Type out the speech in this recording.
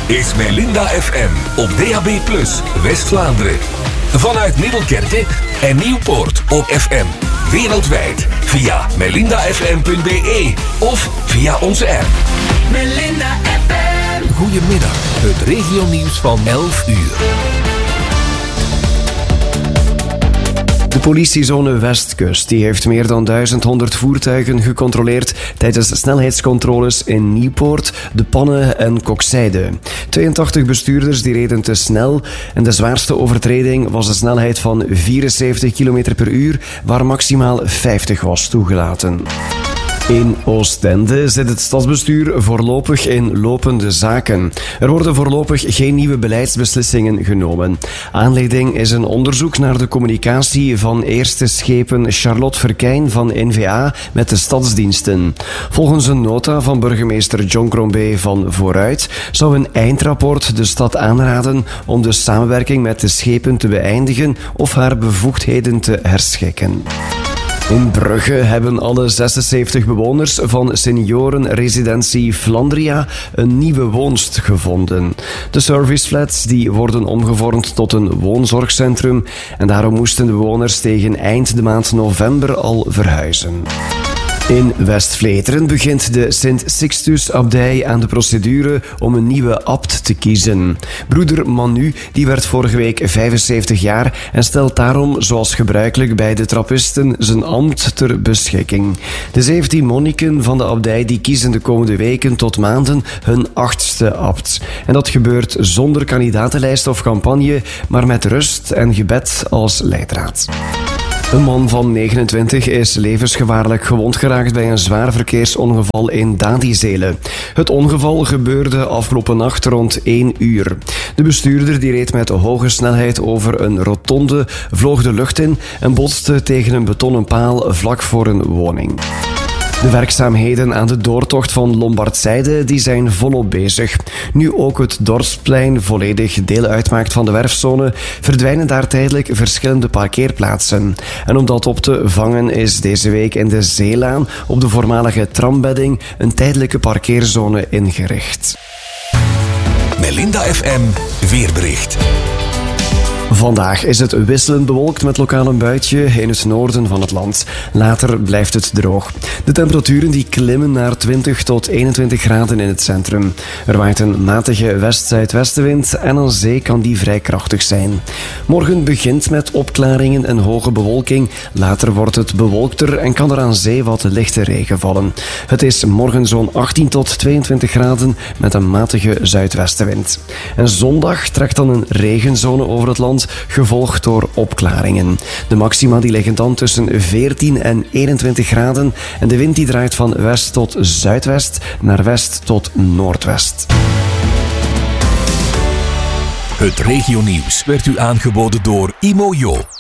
is Melinda FM op DAB+ West-Vlaanderen. Vanuit Middelkerke en Nieuwpoort op FM. Wereldwijd via melindafm.be of via onze app. Melinda FM. Goedemiddag, het regionieuws van 11 uur. De politiezone Westkust die heeft meer dan 1100 voertuigen gecontroleerd tijdens snelheidscontroles in Nieuwpoort, De Pannen en Kokzijde. 82 bestuurders die reden te snel en de zwaarste overtreding was de snelheid van 74 km per uur, waar maximaal 50 was toegelaten. In Oostende zit het stadsbestuur voorlopig in lopende zaken. Er worden voorlopig geen nieuwe beleidsbeslissingen genomen. Aanleiding is een onderzoek naar de communicatie van eerste schepen Charlotte Verkijn van NVA met de stadsdiensten. Volgens een nota van burgemeester John Crombie van Vooruit zou een eindrapport de stad aanraden om de samenwerking met de schepen te beëindigen of haar bevoegdheden te herschikken. In Brugge hebben alle 76 bewoners van seniorenresidentie Flandria een nieuwe woonst gevonden. De serviceflats die worden omgevormd tot een woonzorgcentrum en daarom moesten de bewoners tegen eind de maand november al verhuizen. In West-Vleteren begint de Sint-Sixtus-abdij aan de procedure om een nieuwe abt te kiezen. Broeder Manu die werd vorige week 75 jaar en stelt daarom, zoals gebruikelijk bij de trappisten, zijn ambt ter beschikking. De 17 monniken van de abdij die kiezen de komende weken tot maanden hun 8e abt. En dat gebeurt zonder kandidatenlijst of campagne, maar met rust en gebed als leidraad. Een man van 29 is levensgevaarlijk gewond geraakt bij een zwaar verkeersongeval in Dadizelen. Het ongeval gebeurde afgelopen nacht rond 1 uur. De bestuurder die reed met hoge snelheid over een rotonde, vloog de lucht in en botste tegen een betonnen paal vlak voor een woning. De werkzaamheden aan de doortocht van Lombardzijde die zijn volop bezig. Nu ook het Dorpsplein volledig deel uitmaakt van de werfzone, verdwijnen daar tijdelijk verschillende parkeerplaatsen. En om dat op te vangen is deze week in de Zeelaan op de voormalige trambedding een tijdelijke parkeerzone ingericht. Melinda FM weerbericht. Vandaag is het wisselend bewolkt met lokaal een buitje in het noorden van het land. Later blijft het droog. De temperaturen die klimmen naar 20 tot 21 graden in het centrum. Er waait een matige west-zuidwestenwind en aan zee kan die vrij krachtig zijn. Morgen begint met opklaringen en hoge bewolking. Later wordt het bewolkter en kan er aan zee wat lichte regen vallen. Het is morgen zo'n 18 tot 22 graden met een matige zuidwestenwind. En zondag trekt dan een regenzone over het land, gevolgd door opklaringen. De maxima die liggen dan tussen 14 en 21 graden en de wind die draait van west tot zuidwest naar west tot noordwest. Het regionieuws werd u aangeboden door Imojo.